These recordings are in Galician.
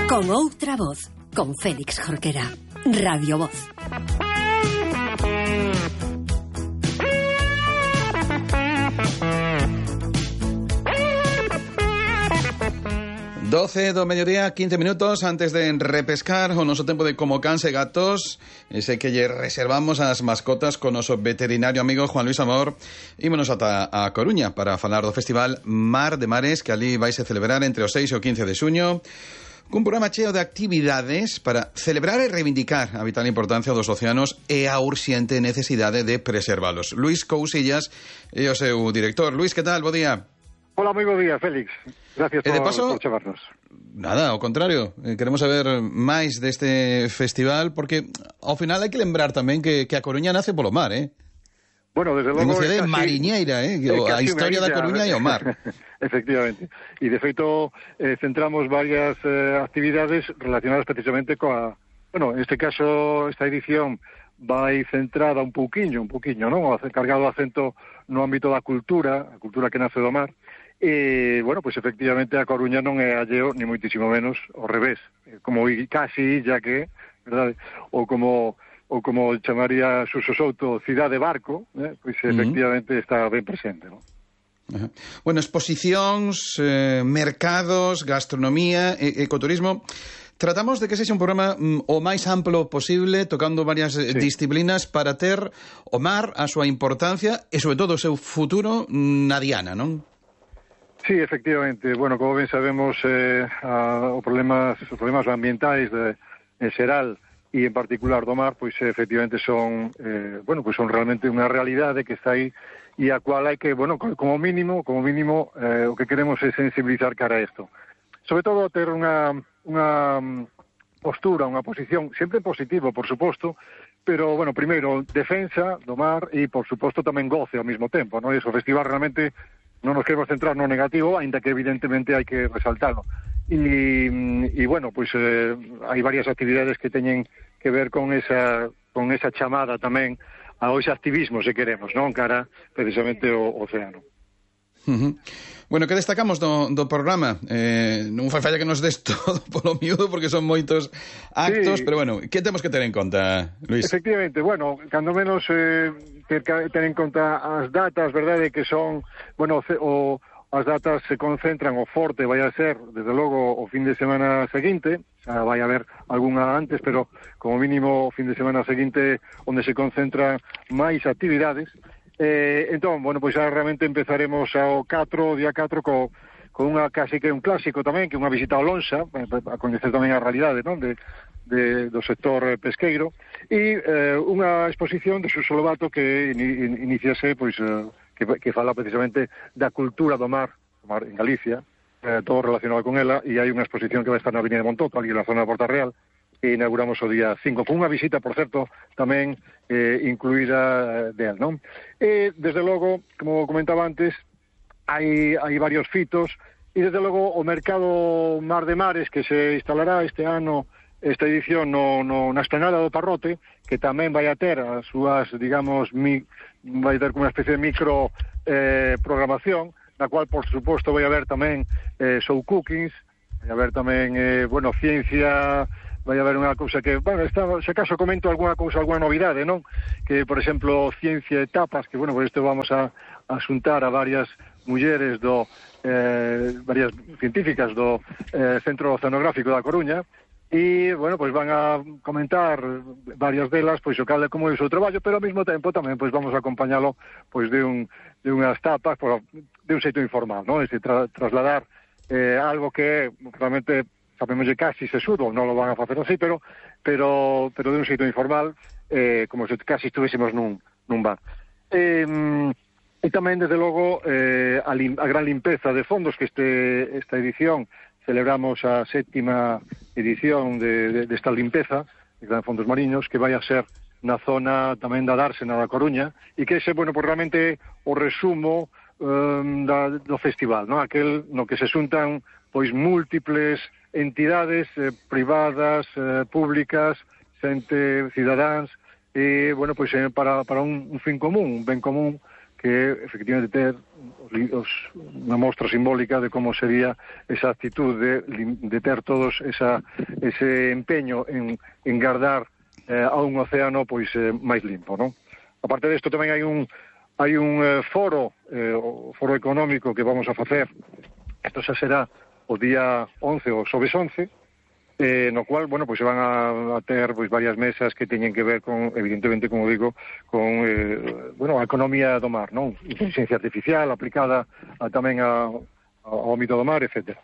Con outra voz, con Félix Jorquera. Radio Voz. Doce do mediodía, 15 minutos antes de repescar o noso tempo de Como Cans e Gatos, ese que lle reservamos as mascotas con noso veterinario amigo Juan Luis Amor. Ímonos ata a Coruña para falar do festival Mar de Mares, que ali vaise celebrar entre o 6 e o 15 de xuño, cun programa cheo de actividades para celebrar e reivindicar a vital importancia dos océanos e a urxente necesidade de preservalos. Luís Cousillas é o seu director. Luís, que tal? Bo día. Hola, moi bo día, Félix. Gracias por chamarnos. Nada, ao contrario. Queremos saber máis deste festival, porque ao final hai que lembrar tamén que a Coruña nace polo mar, Bueno, desde logo... É cidade mariñeira, a historia da Coruña e o mar. Efectivamente. E, de feito, centramos varias actividades relacionadas precisamente coa... Bueno, en este caso, esta edición vai centrada un pouquiño, non? Cargado acento no ámbito da cultura, a cultura que nace do mar. E, bueno, pois efectivamente a Coruña non é alleo, ni moitísimo menos, ao revés, como casi, ya que, verdade, ou como chamaría Suso Souto, cidade barco, pois efectivamente está ben presente, non? Bueno, exposicións, mercados, gastronomía, ecoturismo. Tratamos de que sexa un programa o máis amplo posible, tocando varias disciplinas para ter o mar, a súa importancia e, sobre todo, o seu futuro na diana, non? Sí, efectivamente. Bueno, como ben sabemos, os problemas ambientais en xeral e en particular do mar, pois efectivamente son realmente unha realidade que está aí e a cual hai que, bueno, como mínimo, o que queremos é sensibilizar cara a isto. Sobre todo ter unha postura, unha posición sempre positivo, por suposto, pero, bueno, primeiro, defensa do mar e, por suposto, tamén goce ao mesmo tempo, non? E o festival realmente non nos queremos centrar no negativo, aínda que evidentemente hai que resaltalo. E bueno, pois hai varias actividades que teñen que ver con esa chamada tamén ao ese activismo, se queremos, non? Cara precisamente ao océano. Bueno, que destacamos do programa? Non fai falla que nos des todo polo miúdo, porque son moitos actos, pero bueno, que temos que ter en conta, Luís? Efectivamente, bueno, cando menos ter en conta as datas, verdade, que son, bueno, as datas se concentran, o forte vai a ser, desde logo, o fin de semana seguinte, xa vai haber algunha antes, pero como mínimo o fin de semana seguinte onde se concentran máis actividades. Entón, bueno, pois xa realmente empezaremos día 4 con unha casi que un clásico tamén, que é unha visita ao Lonxa, a coñecer tamén a realidade, non? Do sector pesqueiro, e unha exposición de Suso Lobato que iniciase, pois, que fala precisamente da cultura do mar en Galicia, todo relacionado con ela, e hai unha exposición que vai estar na Avenida de Montoto, ali na zona de Porta Real, que inauguramos o día 5, con unha visita, por certo, tamén incluída del, non? E, desde logo, como comentaba antes, hai varios fitos, e, desde logo, o mercado Mar de Mares, que se instalará este ano, esta edición na esplanada do Parrote, que tamén vai a ter as súas, digamos, vai ter como unha especie de micro programación, na cual, por suposto, vai haber tamén show cookings, vai haber tamén, ciencia... Vai haber unha cousa que, bueno, se acaso comento alguna novidade, non? Que, por exemplo, ciencia e tapas, que, bueno, por isto vamos a asuntar a varias mulleres varias científicas do Centro Oceanográfico da Coruña, e, bueno, pois van a comentar varias delas, pois o cal é como é o seu traballo, pero ao mesmo tempo tamén pois vamos a acompañalo pois de unhas tapas, de un xeito informal, non? É dicir, trasladar algo que realmente sabemoslle casi sesudo, non lo van a facer así, pero de un xeito informal, como se casi estuvésemos nun bar. E tamén, desde logo, a gran limpeza de fondos, que esta edición celebramos a 7ª edición desta limpeza de fondos mariños, que vai a ser na zona tamén da Dársena da Coruña, e que ese, bueno, pues realmente o resumo do festival, non? Aquel no que se xuntan pois múltiples entidades privadas, públicas, xente, cidadáns, e, bueno, pois para un fin común, un ben común, que efectivamente ter unha mostra simbólica de como sería esa actitud de ter todos ese empeño en guardar a un océano pois máis limpo, non? Aparte desto tamén hai un foro económico que vamos a facer. Isto xa será o día 11 ou xoves 11, no cual, bueno, pois se van a ter pois varias mesas que teñen que ver con, evidentemente, como digo, con a economía do mar, non? Inteligencia artificial aplicada tamén ao ámbito do mar, etcétera.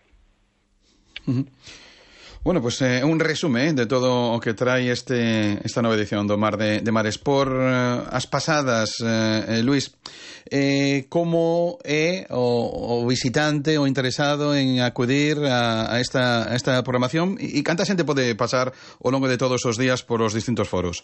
Bueno, pues un resume de todo o que trae esta nova edición do Mar de Mares. Por as pasadas, Luís, como é o visitante o interesado en acudir a esta programación e canta xente pode pasar ao longo de todos os días por os distintos foros?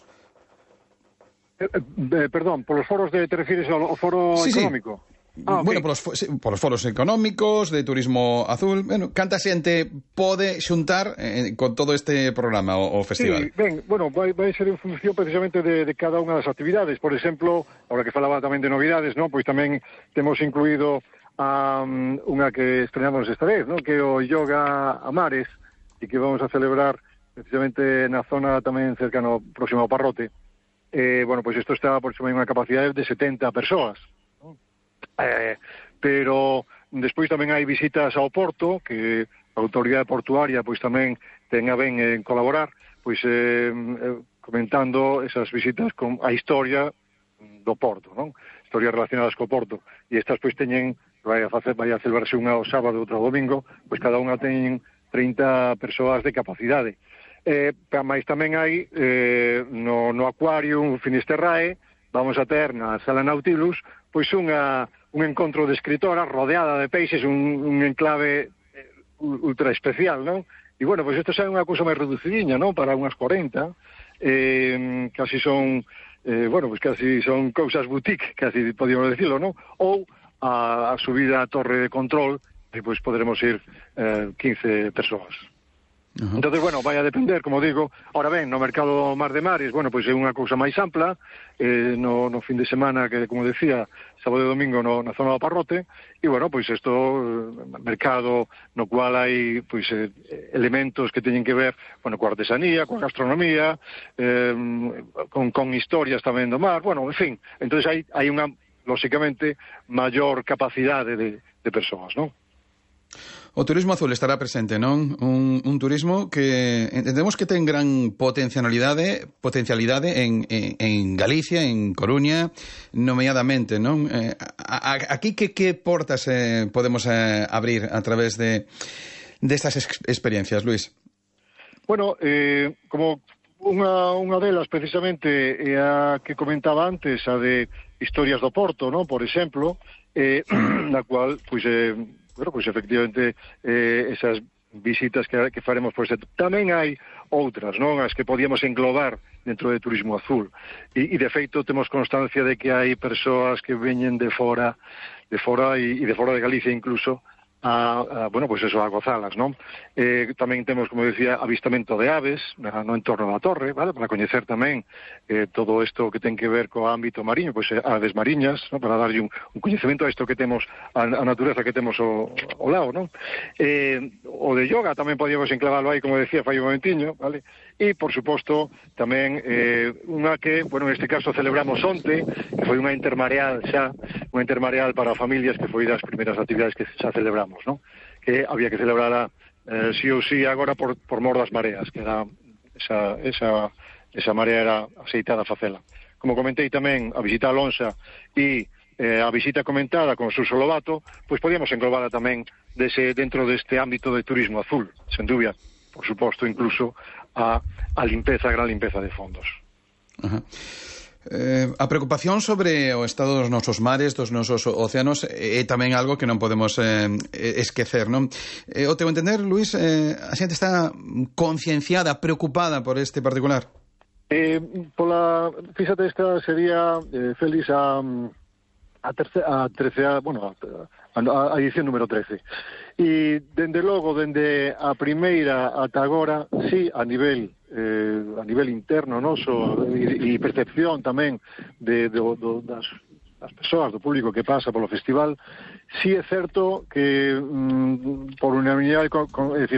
Perdón, por los foros te refieres ao foro económico? Sí. Bueno, okay. por os foros económicos de Turismo Azul, bueno, canta xente pode xuntar con todo este programa o festival? Sí, ben, bueno, vai ser en función precisamente de cada unha das actividades. Por exemplo, ahora que falaba tamén de novidades, ¿no? Pois tamén temos incluído unha que estrenamos esta vez, ¿no? Que é o Yoga a Mares, e que vamos a celebrar precisamente na zona tamén cercano próximo ao Parrote. Bueno, pois isto está por unha capacidade de 70 persoas. Pero despois tamén hai visitas ao porto, que a autoridade portuaria pois tamén ten a ben en colaborar, pois comentando esas visitas con a historia do porto, non? Historias relacionadas co porto. E estas pois teñen, vai a celebrarse unha o sábado e outra o domingo, pois cada unha ten 30 persoas de capacidade. Mas tamén hai no Aquarium Finisterrae, vamos a ter na Sala Nautilus pois un encontro de escritoras rodeada de peixes, un enclave ultra especial, non? E, bueno, pois isto xa é unha cousa máis reducidiña, non? Para unhas 40, casi son, casi son cousas boutique, casi podíamos decirlo, non? Ou a subida á torre de control, e pois poderemos ir 15 persoas. Entonces, bueno, vai a depender, como digo. Ahora ben, no mercado Mar de Mares, bueno, pois é unha cousa máis ampla, no fin de semana, que, como decía, sábado e domingo na zona do Parrote, e, bueno, pois isto, mercado no cual hai, pois, elementos que teñen que ver, bueno, coa artesanía, coa gastronomía, con historias tamén do mar, bueno, en fin. Entonces hai unha, lóxicamente, maior capacidade de persoas, non? O Turismo Azul estará presente, non? Un turismo que entendemos que ten gran potencialidade en Galicia, en Coruña, nomeadamente, non? Aquí que portas podemos abrir a través de estas experiencias, Luís? Bueno, como unha delas precisamente é a que comentaba antes, a de historias do Porto, non? Por exemplo, na cual, pois, bueno, pois efectivamente esas visitas que faremos, pois tamén hai outras, non? As que podíamos englobar dentro de Turismo Azul. E de feito temos constancia de que hai persoas que veñen de fora e de fora de Galicia incluso bueno, pois eso, a gozalas, non? Tamén temos, como decía, avistamento de aves no entorno da torre, vale? Para coñecer tamén todo isto que ten que ver co ámbito mariño, pois aves mariñas, non? Para darlle un coñecemento a isto que temos, a natureza que temos ao lado, non? O de yoga tamén podíamos enclavalo aí, como decía, fai un momentiño, vale? E, por suposto, tamén unha que, bueno, neste caso celebramos onte, que foi unha intermareal para familias, que foi das primeiras actividades que xa celebramos, ¿no? Que había que celebrarla sí ou sí agora por mor das mareas, que era esa marea era aceitada a facela. Como comentei tamén, a visita a Lonxa e a visita comentada con Suso Lobato, pois podíamos englobarla tamén dentro deste ámbito de Turismo Azul, sen dúbida, por suposto, incluso a gran limpeza de fondos. Ajá. A preocupación sobre o estado dos nosos mares, dos nosos océanos, é tamén algo que non podemos esquecer, non? O teu entender, Luís, a xente está concienciada, preocupada por este particular? Fíxate, esta sería, Félix, a edición número 13. E, dende logo, dende a primeira ata agora, sí, a nivel interno noso e percepción tamén das das persoas, do público que pasa polo festival. Si é certo que por unanimidade, é dicir,